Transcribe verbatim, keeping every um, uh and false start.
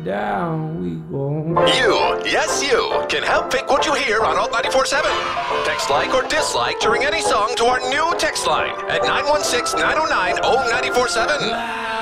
down we go. You, yes you, can help pick what you hear on Alt ninety-four point seven. Text like or dislike during any song to our new text line at nine one six, nine oh nine, oh nine four seven.